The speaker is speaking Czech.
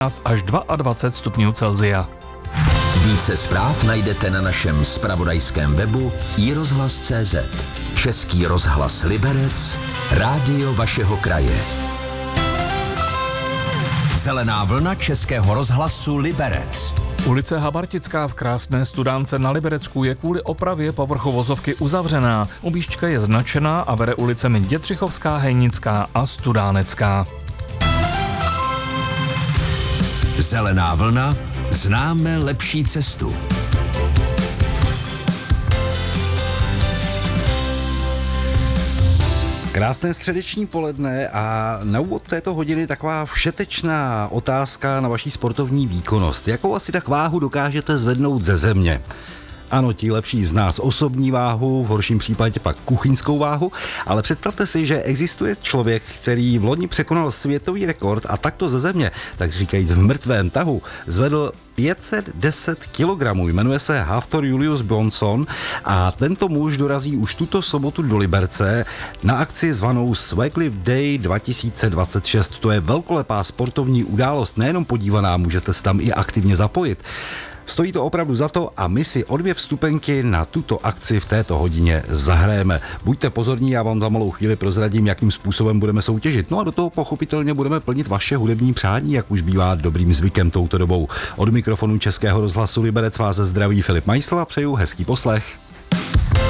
až 22 stupňů Celsia. Více zpráv najdete na našem zpravodajském webu iRozhlas.cz. Český rozhlas Liberec, rádio vašeho kraje. Zelená vlna Českého rozhlasu Liberec. Ulice Habartická v krásné Studánce na Liberecku je kvůli opravě povrchu vozovky uzavřená. Objížďka je značená a vede ulicemi Dětřichovská, Hejnická a Studánecká. Zelená vlna, známe lepší cestu. Krásné středeční poledne a na úvod této hodiny taková všetečná otázka na vaší sportovní výkonnost. Jakou asi tak váhu dokážete zvednout ze země? Ano, ti lepší z nás osobní váhu, v horším případě pak kuchyňskou váhu, ale představte si, že existuje člověk, který v loni překonal světový rekord a takto ze země, tak říkajíc v mrtvém tahu, zvedl 510 kg. Jmenuje se Hafthor Julius Bjornsson a tento muž dorazí už tuto sobotu do Liberce na akci zvanou Swaglift Day 2026. To je velkolepá sportovní událost, nejenom podívaná, můžete se tam i aktivně zapojit. Stojí to opravdu za to a my si o 2 vstupenky na tuto akci v této hodině zahrajeme. Buďte pozorní, já vám za malou chvíli prozradím, jakým způsobem budeme soutěžit. No a do toho pochopitelně budeme plnit vaše hudební přání, jak už bývá dobrým zvykem touto dobou. Od mikrofonu Českého rozhlasu Liberec vás zdraví Filip Majsl a přeju hezký poslech.